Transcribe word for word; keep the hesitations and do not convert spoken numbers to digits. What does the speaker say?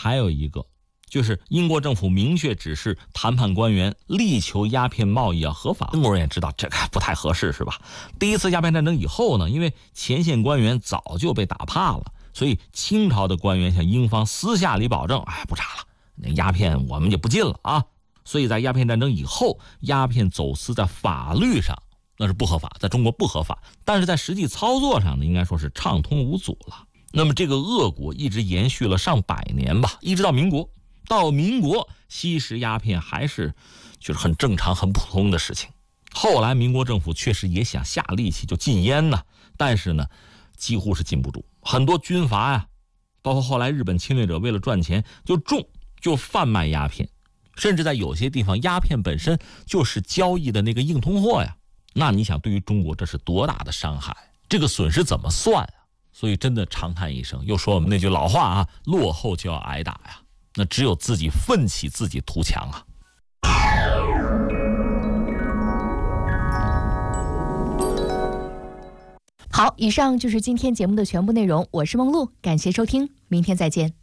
还有一个，就是英国政府明确指示谈判官员力求鸦片贸易要合法。英国人也知道这个不太合适，是吧？第一次鸦片战争以后呢，因为前线官员早就被打怕了，所以清朝的官员向英方私下里保证，哎，不查了，那鸦片我们也不进了啊。所以在鸦片战争以后，鸦片走私在法律上那是不合法，在中国不合法，但是在实际操作上呢，应该说是畅通无阻了。那么这个恶果一直延续了上百年吧，一直到民国。到民国吸食鸦片还是就是很正常很普通的事情。后来民国政府确实也想下力气就禁烟呢，但是呢几乎是禁不住。很多军阀呀，包括后来日本侵略者为了赚钱就种就贩卖鸦片，甚至在有些地方鸦片本身就是交易的那个硬通货呀。那你想对于中国这是多大的伤害，这个损失怎么算啊？所以真的长叹一声，又说我们那句老话啊，落后就要挨打呀。那只有自己奋起自己图强啊。 好，以上就是今天节目的全部内容，我是梦露，感谢收听，明天再见。